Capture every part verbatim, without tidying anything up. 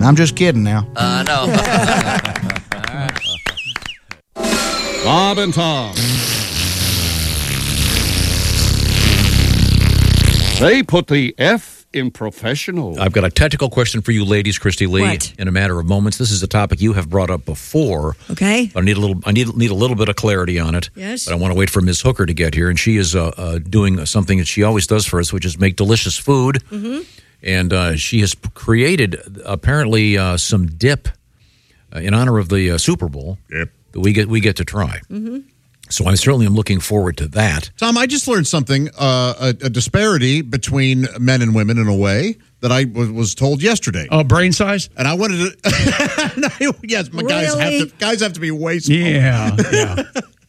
I'm just kidding now. Uh, no. Bob and Tom. They put the F in professional. I've got a technical question for you ladies, Christy Lee, What? in a matter of moments. This is a topic you have brought up before. Okay. But I need a little I need need a little bit of clarity on it. Yes. But I want to wait for Miz Hooker to get here, and she is uh, uh, doing something that she always does for us, which is make delicious food. Mm-hmm. And uh, she has created apparently uh, some dip uh, in honor of the uh, Super Bowl Yep. that we get we get to try. Mm-hmm. So I certainly am looking forward to that. Tom, I just learned something, uh, a, a disparity between men and women in a way that I was, was told yesterday. Oh, brain size? And I wanted to, no, yes, my guys have Really? to, guys have to be way smaller. Yeah, yeah.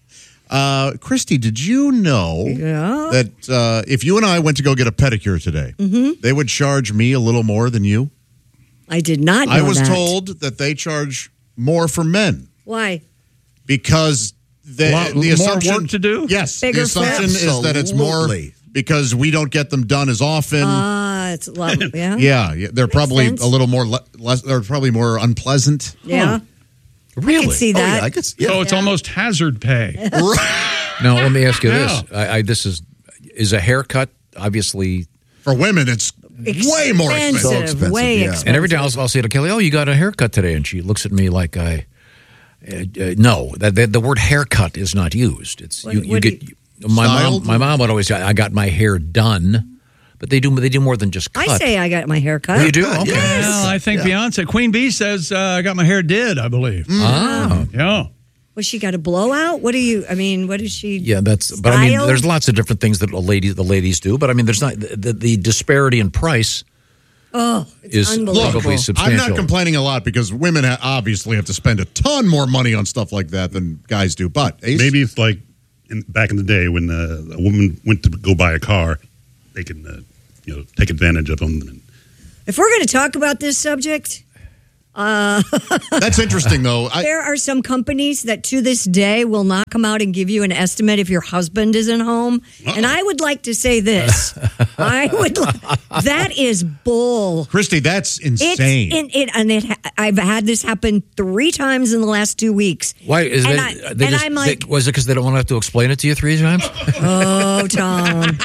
Uh, Christy, did you know Yeah. that uh, if you and I went to go get a pedicure today, Mm-hmm. they would charge me a little more than you? I did not know I was that. told that they charge more for men Why? because the, Lot- the more assumption work to do? Yes, Bigger the assumption flaps? is that it's more Absolutely. because we don't get them done as often. Ah, it's a lot. Yeah. yeah, yeah, they're probably sense. a little more le- less. They're probably more unpleasant. Yeah. I Really? could see Oh, that. yeah, I could see. So it's almost hazard pay. Now let me ask you Yeah. this: I, I, this is is a haircut obviously. For women, it's way more expensive. So expensive, Way yeah. expensive. And every day I'll, I'll say to Kelly, "Oh, you got a haircut today," and she looks at me like I. Uh, uh, no, that the, the word haircut is not used. It's What- you, you what do get my Styled? mom. My mom would always say, "I got my hair done," but they do they do more than just cut. I say I got my hair cut. you do. Okay. Well, I think Beyonce, Queen Bee says, uh, I got my hair did, I believe. Ah, Yeah. Was she got a blowout? What do you? I mean, what is she? yeah, that's. But I mean, Style? there's lots of different things that a lady, the ladies do. But I mean, there's not the, the, the disparity in price Oh, it's is unbelievable. probably substantial. I'm not complaining a lot because women ha- obviously have to spend a ton more money on stuff like that than guys do. But Ace? Maybe it's like in, back in the day when uh, a woman went to go buy a car, they can uh, you know take advantage of them. If we're going to talk about this subject, that's interesting though. I, there are some companies that to this day will not come out and give you an estimate if your husband isn't home. And I would like to say this: I would. Li- that is bull. Christy, that's It's insane. in, it, and it. ha- I've had this happen three times in the last two weeks. Why is And it? I- they and just, I'm like- they, was it because they don't want to have to explain it to you three times? Oh, Tom.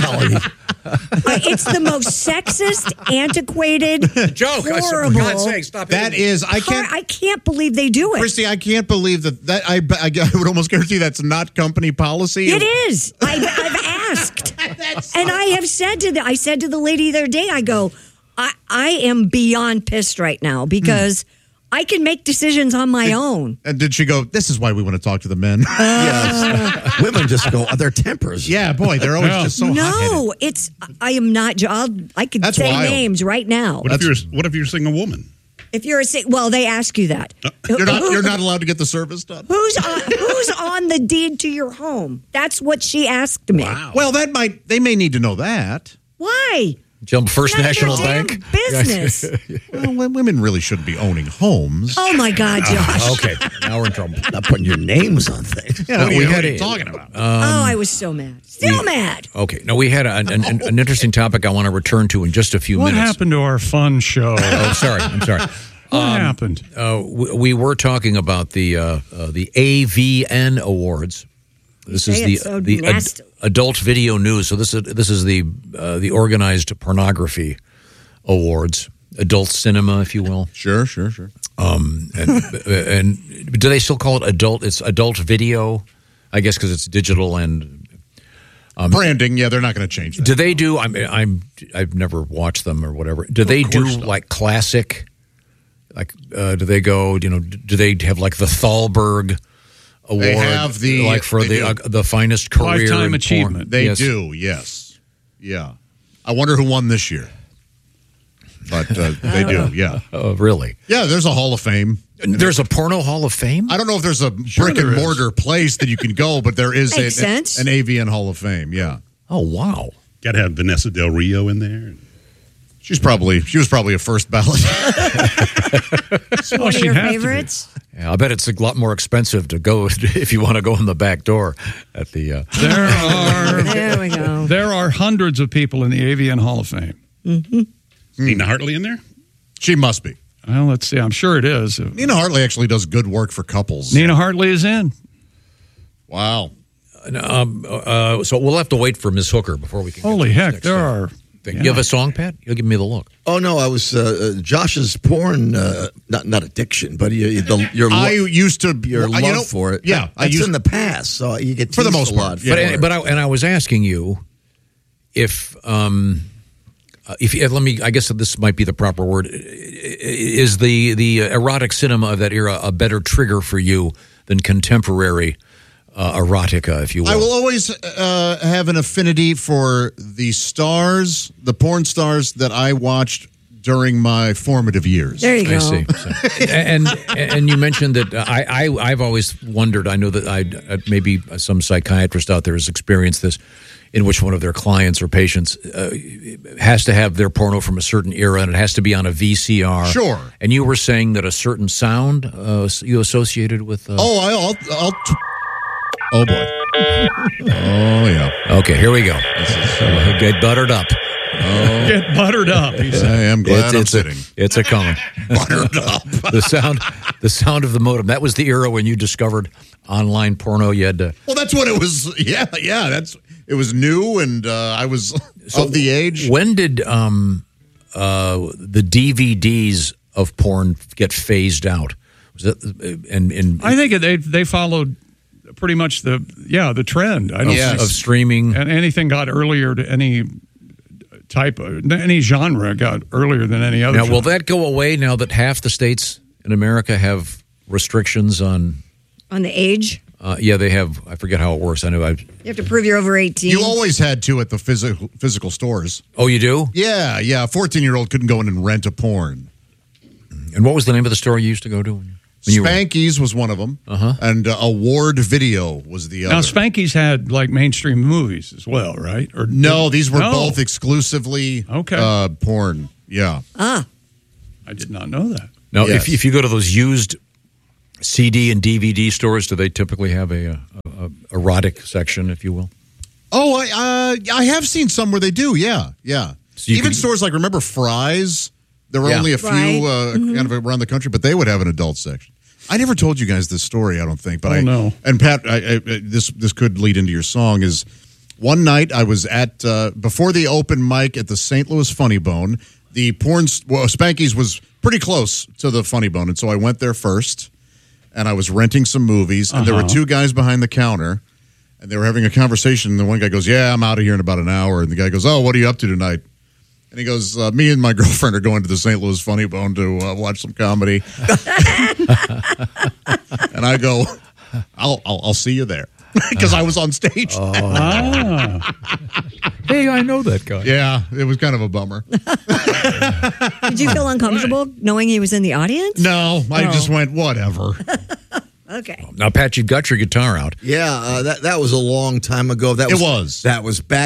Uh, it's the most sexist, antiquated, Joke! I said, for horrible. God's sake, stop it! that is, I Car- can't. I can't believe they do it. Christy, I can't believe that. That I, I, I would almost guarantee that's not company policy. It is. I've, I've asked, and I have said to the. I said to the lady the other day. I go, I, I am beyond pissed right now because I can make decisions on my own. And did she go? This is why we want to talk to the men. Yes. Women just go, their tempers. yeah, boy, they're always Yeah. just so hot-headed. No, it's. I am not. jo- I'll, I could That's say wild. names right now. What if you're what if you're a single woman? If you're a sick, well, they ask you that. You're not. You're not allowed to get the service done. Who's on, who's on the deed to your home? That's what she asked me. Well, that might. They may need to know that. Why? Jump First None of National their damn Bank. business. Well, w- women really shouldn't be owning homes. Oh my God, Josh. Okay, now we're in trouble. Not putting your names on things. Yeah, what are we you, had what are you a- talking about? oh, I was so mad. Still mad. Okay, now we had a, an, an, an interesting topic I want to return to in just a few What minutes. happened to our fun show? Oh, sorry, I'm sorry. What happened? Uh, we, we were talking about the uh, uh, the A V N Awards. This say is it the so the ad- nasty. adult video news. So this is this is the uh, the organized pornography awards, adult cinema, if you will. Sure, sure, sure. Um, and, and do they still call it adult? It's adult video, I guess, because it's digital. And Branding, yeah, they're not going to change that. do they do? I'm I'm I've never watched them or whatever. Do they do course not. like classic? Like, uh, do they go? You know, do they have like the Thalberg Award? They have the- like for they the do. uh, the finest career in Lifetime porn. achievement. They Yes. do, yes. Yeah. I wonder who won this year. But uh, they do, yeah. Oh, really? Yeah, there's a Hall of Fame. There's a porno Hall of Fame. I don't know if there's a brick there and is. mortar place that you can go, but there is Makes a, sense. an A V N Hall of Fame, yeah. Oh, wow. Got to have Vanessa Del Rio in there. She's probably she was probably a first ballot. One of she'd your have to be. favorites? Yeah, I bet it's a lot more expensive to go if you want to go in the back door at the. Uh, There are There we go. there are hundreds of people in the A V N Hall of Fame. Nina Hartley in there. She must be. Well, let's see. I'm sure it is. Nina Hartley actually does good work for couples. Nina Hartley is in. Wow. Um, uh, so we'll have to wait for Miz Hooker before we can. Holy get to heck, this there next are. thing. yeah. You have a song, Pat? You'll give me the look. Oh no, I was uh, uh, Josh's porn, uh, not not addiction, but you, the, your lo- I used to your uh, love you know, for it. Yeah, that, I that's used in the past, so you get For the teased most a part, lot yeah. for But it. but I, and I was asking you if um uh, if uh, let me I guess this might be the proper word, is the the erotic cinema of that era a better trigger for you than contemporary uh, erotica, if you will? I will always uh, have an affinity for the stars, the porn stars that I watched during my formative years. There you go. I see. So- and and you mentioned that I, I I've always wondered. I know that I maybe some psychiatrist out there has experienced this, in which one of their clients or patients uh, has to have their porno from a certain era, and it has to be on a V C R. Sure. And you were saying that a certain sound uh, you associated with. Uh, Oh, I- I'll. I'll t- oh boy. Oh yeah. Okay, here we go. Uh, get buttered up. Get buttered up. He said. I am glad It's, I'm it's sitting. a it's a coming. Buttered up. The sound, the sound of the modem. That was the era when you discovered online porno. You had to. Well, that's what it was. Yeah, yeah. That's it was new, and uh, I was of the age. When did um, uh, the D V Ds of porn get phased out? Was it and, and I think they they followed pretty much the yeah the trend. I don't Yes. think of streaming? and anything got earlier to any type of any genre got earlier than any other. Now, will genre. that go away now that half the states in America have restrictions on? On the age, Uh, yeah, they have. I forget how it works. I know. I. you have to prove you're over eighteen. You always had to at the physical physical stores. Oh, you do? Yeah, yeah. A fourteen year old couldn't go in and rent a porn. And what was the name of the store you used to go to? When you were- Spanky's was one of them, Uh-huh. and uh, Award Video was the other. Now Spanky's had like mainstream movies as well, right? Or No, these were No. both exclusively Okay. uh, porn. Yeah. ah, I did not know that. Now, Yes. if if you go to those used C D and D V D stores, do they typically have a, a, a erotic section, if you will? Oh, I uh, I have seen some where they do. Yeah, yeah. So you Even could- stores like remember Fry's. There were Yeah. only a few Right. uh, kind of around the country, but they would have an adult section. I never told you guys this story. I don't think, but Oh, I no. And Pat, I, I, this this could lead into your song. Is one night I was at uh, before the open mic at the Saint Louis Funny Bone. The porn well, Spanky's was pretty close to the Funny Bone, and so I went there first. And I was renting some movies, and there were Uh-huh. two guys behind the counter, and they were having a conversation. And the one guy goes, "Yeah, I'm out of here in about an hour." And the guy goes, "Oh, what are you up to tonight?" And he goes, uh, "Me and my girlfriend are going to the Saint Louis Funny Bone to uh, watch some comedy." And I go, "I'll I'll, I'll see you there," because I was on stage. Ah, Hey, I know that guy. Yeah, it was kind of a bummer. did you feel uncomfortable knowing he was in the audience? No, I Oh. just went, whatever. Okay. Now, Pat, you've got your guitar out. Yeah, uh, that that was a long time ago. That It was, was. That was back.